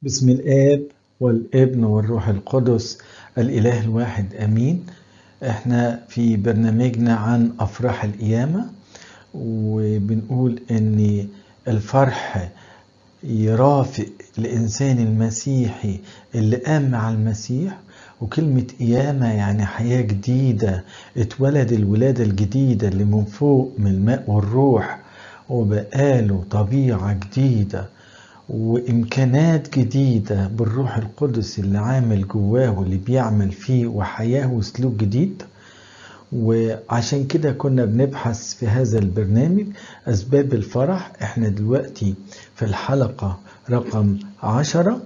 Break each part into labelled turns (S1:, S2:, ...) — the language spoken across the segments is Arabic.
S1: بسم الآب والابن والروح القدس الإله الواحد آمين. احنا في برنامجنا عن أفراح القيامة، وبنقول ان الفرح يرافق الإنسان المسيحي اللي قام مع المسيح. وكلمة قيامة يعني حياة جديدة، اتولد الولادة الجديدة اللي من فوق من الماء والروح، وبقاله طبيعة جديدة وإمكانات جديدة بالروح القدس اللي عامل جواه واللي بيعمل فيه، وحياة وسلوك جديد. وعشان كده كنا بنبحث في هذا البرنامج أسباب الفرح. احنا دلوقتي في الحلقة رقم 10،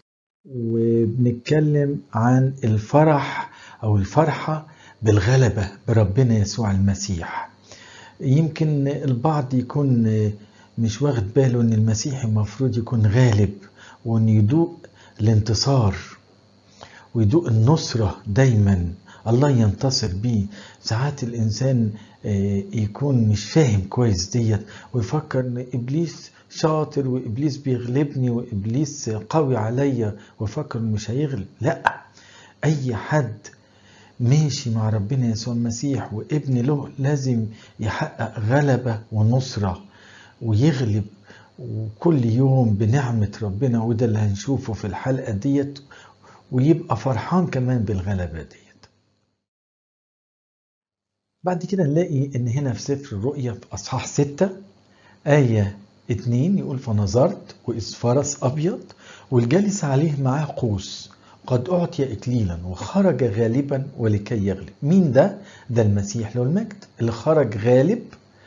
S1: وبنتكلم عن الفرح أو الفرحة بالغلبة بربنا يسوع المسيح. يمكن البعض يكون مش واخد باله ان المسيح المفروض يكون غالب، وان يدوق الانتصار ويدوق النصرة دايما، الله ينتصر بيه. ساعات الانسان يكون مش فاهم كويس ديت، ويفكر ان ابليس شاطر وابليس بيغلبني وابليس قوي عليا، ويفكر انه مش هيغلب. لا، اي حد ماشي مع ربنا يسوع المسيح وابن له لازم يحقق غلبة ونصرة ويغلب، وكل يوم بنعمة ربنا. وده اللي هنشوفه في الحلقة ديت، ويبقى فرحان كمان بالغلبة ديت. بعد كده نلاقي ان هنا في سفر الرؤيا في اصحاح 6 آية 2 يقول: فنظرت وإذ فرس أبيض والجالس عليه معاه قوس قد أعطي إكليلا وخرج غالبا ولكي يغلب. مين ده؟ ده المسيح له المجد اللي خرج غالب،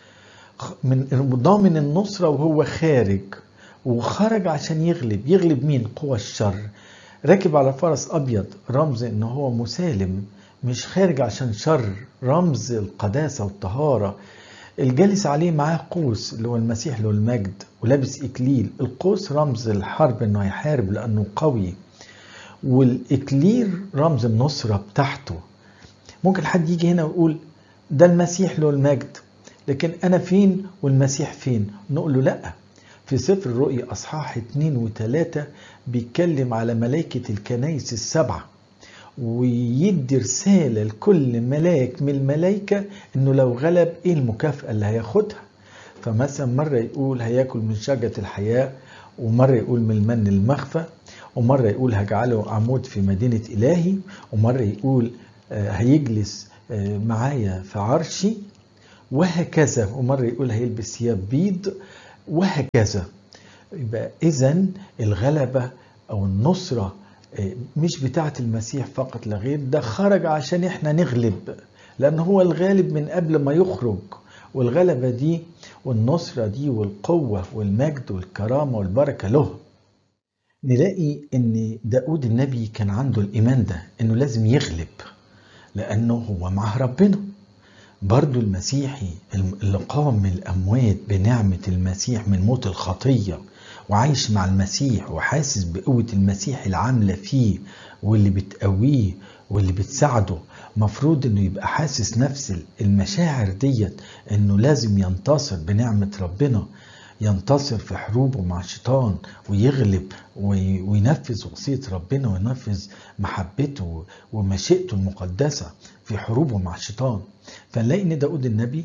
S1: من ضامن النصرة وهو خارج، وخرج عشان يغلب. يغلب مين؟ قوى الشر. راكب على فرس أبيض، رمز إنه هو مسالم، مش خارج عشان شر، رمز القداسة والطهارة. الجالس عليه معاه قوس اللي هو المسيح له المجد، ولابس إكليل. القوس رمز الحرب، إنه هيحارب لأنه قوي، والإكليل رمز النصرة بتاعته. ممكن حد يجي هنا ويقول ده المسيح له المجد، لكن أنا فين والمسيح فين؟ نقول له لأ. في سفر الرؤيا أصحاح 2 و3 بيتكلم على ملائكة الكنائس السبعة، ويدي رسالة لكل ملاك من الملائكة إنه لو غلب إيه المكافأة اللي هياخدها. فمثلا مرة يقول هياكل من شجرة الحياة، ومرة يقول من المن المخفى، ومرة يقول هجعله عمود في مدينة إلهي، ومرة يقول هيجلس معايا في عرشي، وهكذا. ومرة يقول هيلبس ثياب بيض، وهكذا. يبقى إذن الغلبة أو النصرة مش بتاعة المسيح فقط لا غير، ده خرج عشان احنا نغلب، لأن هو الغالب من قبل ما يخرج. والغلبة دي والنصرة دي والقوة والمجد والكرامة والبركة له. نلاقي ان داود النبي كان عنده الإيمان ده، انه لازم يغلب لأنه هو مع ربنا. برضو المسيحي اللي قام من الأموات بنعمة المسيح من موت الخطية، وعايش مع المسيح وحاسس بقوة المسيح العاملة فيه واللي بتقويه واللي بتساعده، مفروض انه يبقى حاسس نفس المشاعر ديت، انه لازم ينتصر بنعمة ربنا، ينتصر في حروبه مع الشيطان ويغلب وينفذ وصية ربنا وينفذ محبته ومشيئته المقدسة في حروبه مع الشيطان. فنلاقي ان داود النبي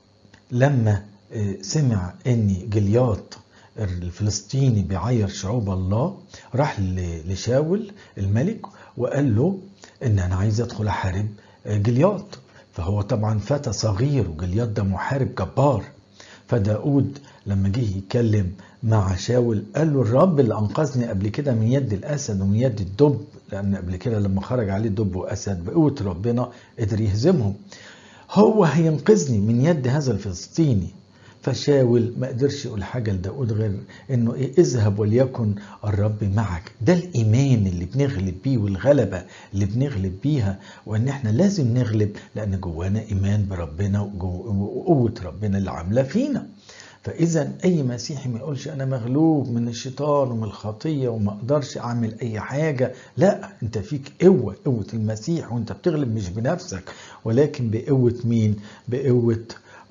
S1: لما سمع ان جلياط الفلسطيني بيعير شعوب الله، راح لشاول الملك وقال له ان انا عايز ادخل احارب جلياط. فهو طبعا فتى صغير، وجلياط ده محارب جبار. فداود لما جه يتكلم مع شاول قال له الرب اللي انقذني قبل كده من يد الاسد ومن يد الدب، لان قبل كده لما خرج عليه دب واسد بقوة ربنا قدر يهزمهم، هو هينقذني من يد هذا الفلسطيني. فشاول ما قدرش يقول حاجة لداود غير انه اذهب وليكن الرب معك. ده الايمان اللي بنغلب بيه، والغلبة اللي بنغلب بيها، وان احنا لازم نغلب لان جوانا ايمان بربنا وقوة ربنا اللي عاملة فينا. فاذا اي مسيحي ما يقولش انا مغلوب من الشيطان ومن الخطية وما اقدرش اعمل اي حاجة. لا، انت فيك قوة المسيح، وانت بتغلب مش بنفسك ولكن بقوة مين؟ بقوة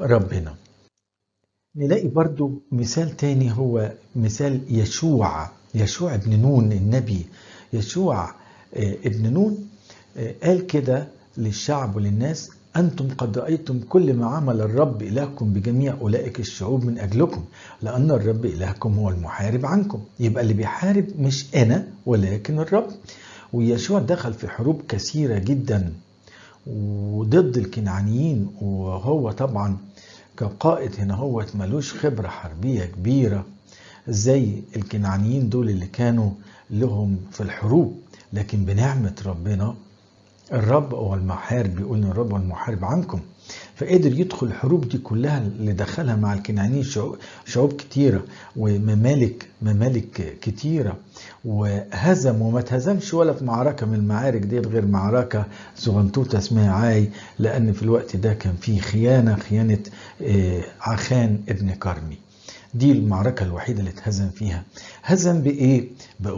S1: ربنا. نلاقي برضو مثال تاني، هو مثال يشوع. يشوع ابن نون النبي، يشوع ابن نون قال كده للشعب وللناس: أنتم قد رأيتم كل ما عمل الرب إلهكم بجميع أولئك الشعوب من أجلكم، لأن الرب إلهكم هو المحارب عنكم. يبقى اللي بيحارب مش أنا ولكن الرب. ويشوع دخل في حروب كثيرة جدا وضد الكنعانيين، وهو طبعا كقائد هنا هو ملوش خبرة حربية كبيرة زي الكنعانيين دول اللي كانوا لهم في الحروب، لكن بنعمة ربنا الرب هو المحارب، بيقول ان الرب هو المحارب عنكم. فقدر يدخل الحروب دي كلها اللي دخلها مع الكنعانيين، شعوب كتيرة وممالك كتيرة، وهزم وما تهزمش ولا في معركة من المعارك دي غير معركة صغنطوطة اسمها عاي، لأن في الوقت ده كان فيه خيانة عخان ابن كرمي. دي المعركة الوحيدة اللي اتهزم فيها. هزم بإيه؟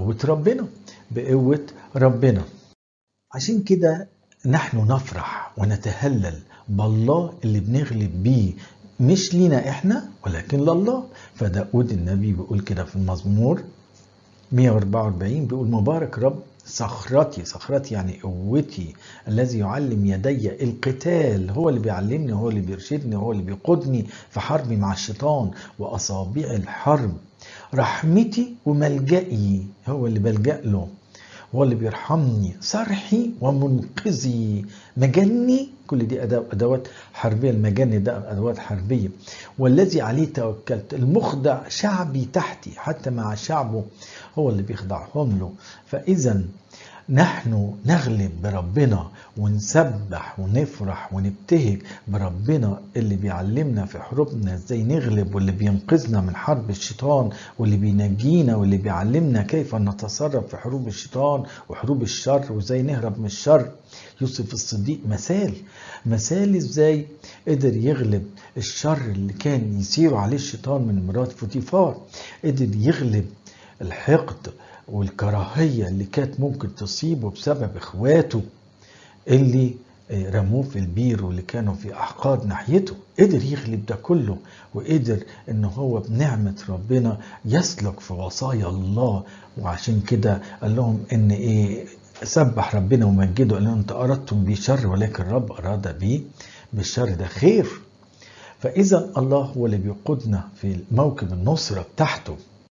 S1: بقوة ربنا. عشان كده نحن نفرح ونتهلل بالله اللي بنغلب بيه، مش لينا احنا ولكن لله. فداود النبي بيقول كده في المزمور 144، بيقول: مبارك رب صخرتي يعني قوتي، الذي يعلم يدي القتال. هو اللي بيعلمني، هو اللي بيرشدني، هو اللي بيقودني في حربي مع الشيطان وأصابع الحرب. رحمتي وملجئي، هو اللي بلجأ له، هو اللي بيرحمني. صرحي ومنقذي، مجني، كل دي أدوات حربية. المجني ده أدوات حربية. والذي عليه توكلت، المخضع شعبي تحتي، حتى مع شعبه هو اللي بيخضعهم له. فإذا نحن نغلب بربنا ونسبح ونفرح ونبتهج بربنا اللي بيعلمنا في حروبنا ازاي نغلب، واللي بينقذنا من حرب الشيطان، واللي بينجينا، واللي بيعلمنا كيف نتصرف في حروب الشيطان وحروب الشر وازاي نهرب من الشر. يوسف الصديق مثال ازاي قدر يغلب الشر اللي كان يسير عليه الشيطان من مرات فوتيفار. قدر يغلب الحقد والكراهية اللي كانت ممكن تصيبه بسبب اخواته اللي رموه في البير واللي كانوا في احقاد ناحيته. قدر يغلب ده كله، وقدر ان هو بنعمة ربنا يسلك في وصايا الله. وعشان كده قال لهم ان سبح ربنا ومجده، قال لهم: انت اردتم بي شر ولكن الرب اراد بي بالشر ده خير. فاذا الله هو اللي بيقودنا في موكب النصرة بتاعته.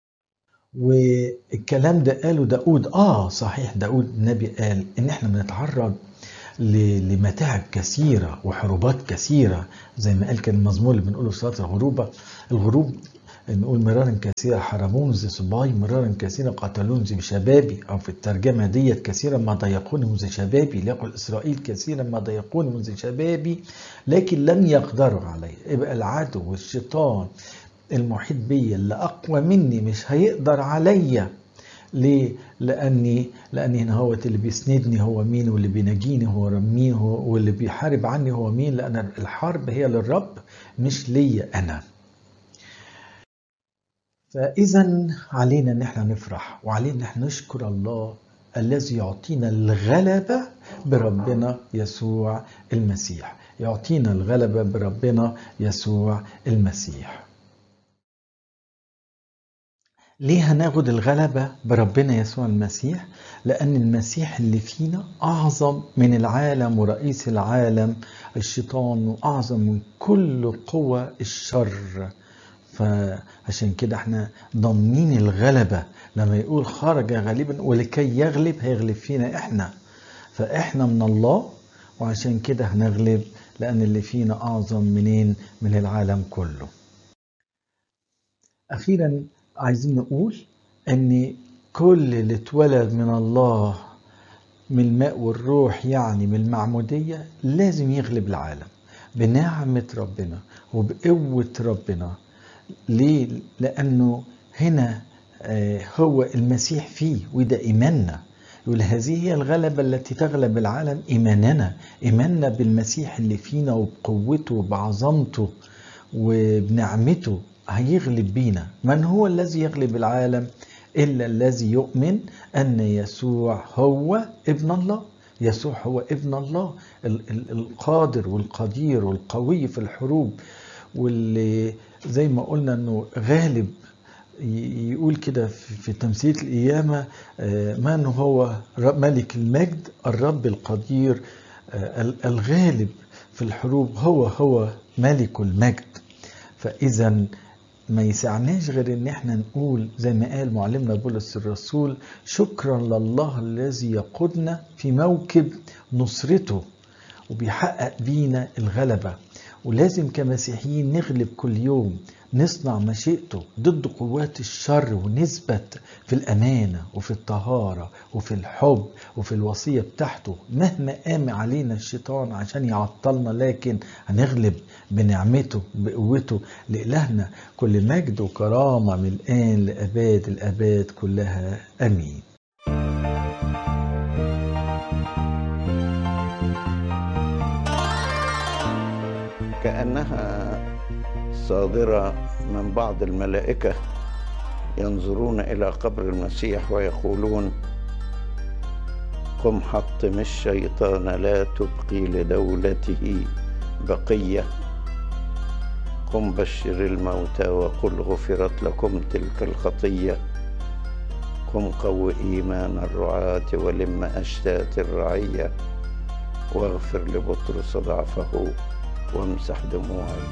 S1: والكلام ده قاله داود. صحيح، داود النبي قال ان احنا بنتعرض لمتاعب كثيرة وحروبات كثيرة، زي ما قال كان المزمور اللي بنقوله في صلاة الغروب نقول: مرارا كثيرة حرمون ذي صباي، مرارا كثيرة قتلون ذي شبابي. او في الترجمة ديت: كثيرا ما ضيقوني منذ شبابي، ليقل اسرائيل كثيرا ما ضيقوني منذ شبابي لكن لم يقدروا علي. يبقى العدو والشيطان المحيط بي اللي اقوى مني مش هيقدر عليا. ليه؟ لاني هنا هو اللي بيسندني هو مين، واللي بينجيني هو مين، واللي بيحارب عني هو مين، لان الحرب هي للرب مش ليا انا. فاذا علينا ان احنا نفرح، وعلينا ان احنا نشكر الله الذي يعطينا الغلبة بربنا يسوع المسيح. يعطينا الغلبة بربنا يسوع المسيح. ليه هناخد الغلبة بربنا يسوع المسيح؟ لأن المسيح اللي فينا أعظم من العالم ورئيس العالم الشيطان، وأعظم من كل قوى الشر. فعشان كده احنا ضامنين الغلبة. لما يقول خرج غالبا ولكي يغلب، هيغلب فينا احنا. فاحنا من الله، وعشان كده هنغلب، لأن اللي فينا أعظم من العالم كله. أخيرا عايزين نقول ان كل اللي اتولد من الله من الماء والروح، يعني من المعمودية، لازم يغلب العالم بنعمة ربنا وبقوة ربنا. ليه؟ لأنه هنا هو المسيح فيه، وده إيماننا. يقول: هذه هي الغلبة التي تغلب العالم، إيماننا بالمسيح اللي فينا وبقوته وبعظمته وبنعمته هيغلب بينا. من هو الذي يغلب العالم إلا الذي يؤمن أن يسوع هو ابن الله. يسوع هو ابن الله القادر والقدير والقوي في الحروب، واللي زي ما قلنا أنه غالب يقول كده في تمثيلية القيامة من هو ملك المجد؟ الرب القدير الغالب في الحروب، هو ملك المجد. فإذا ما يسعناش غير ان احنا نقول زي ما قال معلمنا بولس الرسول: شكرا لله الذي يقودنا في موكب نصرته وبيحقق بينا الغلبة. ولازم كمسيحيين نغلب كل يوم، نصنع مشيئته ضد قوات الشر، ونثبت في الأمانة وفي الطهارة وفي الحب وفي الوصية بتاعته مهما قام علينا الشيطان عشان يعطلنا، لكن هنغلب بنعمته بقوته. لإلهنا كل مجد وكرامة من الآن لأباد الآباد كلها، أمين.
S2: كأنها صادرة من بعض الملائكة ينظرون إلى قبر المسيح ويقولون: قم حطم الشيطان لا تبقي لدولته بقية، قم بشر الموتى وقل غفرت لكم تلك الخطية، قم قو إيمان الرعاة ولم أشتات الرعية، واغفر لبطرس ضعفه وامسح دموع